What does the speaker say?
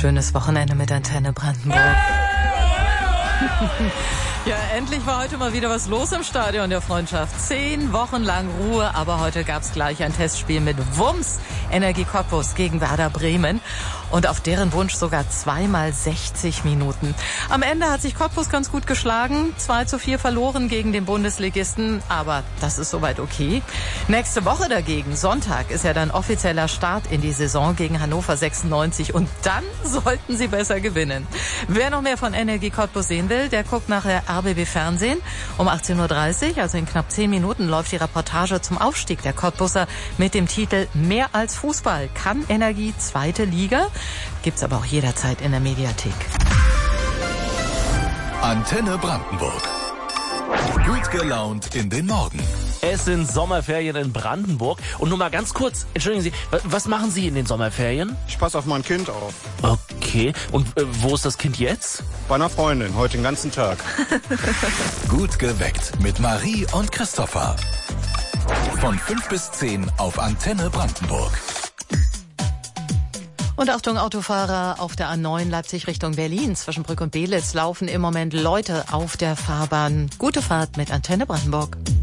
Schönes Wochenende mit Antenne Brandenburg. Ja, endlich war heute mal wieder was los im Stadion der Freundschaft. 10 Wochen lang Ruhe, aber heute gab's gleich ein Testspiel mit Wumms. Energie Cottbus gegen Werder Bremen. Und auf deren Wunsch sogar 2x 60 Minuten. Am Ende hat sich Cottbus ganz gut geschlagen. 2:4 verloren gegen den Bundesligisten. Aber das ist soweit okay. Nächste Woche dagegen, Sonntag, ist ja dann offizieller Start in die Saison gegen Hannover 96. Und dann sollten sie besser gewinnen. Wer noch mehr von Energie Cottbus sehen will, der guckt nachher RBB Fernsehen. Um 18:30 Uhr, also in knapp 10 Minuten, läuft die Reportage zum Aufstieg der Cottbuser mit dem Titel Mehr als Fußball. Kann Energie zweite Liga? Gibt's aber auch jederzeit in der Mediathek. Antenne Brandenburg. Gut gelaunt in den Morgen. Es sind Sommerferien in Brandenburg. Und nur mal ganz kurz, entschuldigen Sie, was machen Sie in den Sommerferien? Ich passe auf mein Kind auf. Okay, und wo ist das Kind jetzt? Bei einer Freundin, heute den ganzen Tag. Gut geweckt mit Marie und Christopher. Von 5 bis 10 auf Antenne Brandenburg. Und Achtung, Autofahrer auf der A9 Leipzig Richtung Berlin. Zwischen Brück und Belitz laufen im Moment Leute auf der Fahrbahn. Gute Fahrt mit Antenne Brandenburg.